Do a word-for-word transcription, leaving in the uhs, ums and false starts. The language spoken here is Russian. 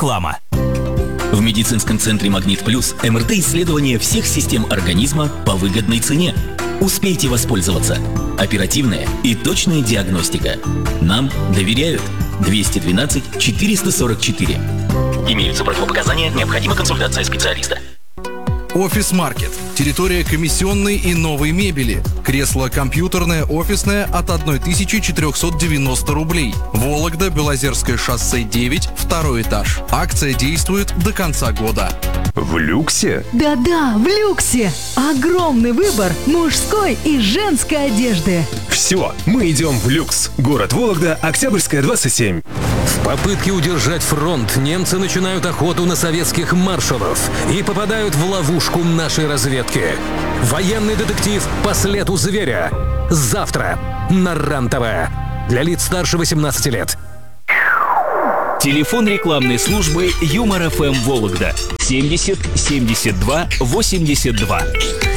Реклама. В медицинском центре «Магнит Плюс» эм эр тэ-исследование всех систем организма по выгодной цене. Успейте воспользоваться. Оперативная и точная диагностика. Нам доверяют. двести двенадцать четыреста сорок четыре. Имеются противопоказания, необходима консультация специалиста. Офис Маркет. Территория комиссионной и новой мебели. Кресло компьютерное, офисное от тысяча четыреста девяносто рублей. Вологда, Белозерское шоссе девять, второй этаж. Акция действует до конца года. В люксе? Да-да, в люксе. Огромный выбор мужской и женской одежды. Все, мы идем в люкс. Город Вологда, Октябрьская, двадцать семь. В попытке удержать фронт немцы начинают охоту на советских маршалов и попадают в ловушку нашей разведки. Военный детектив «По следу зверя». Завтра на РЕН-ТВ. Для лиц старше восемнадцати лет. Телефон рекламной службы Юмор эф эм Вологда семьдесят семьдесят два восемьдесят два.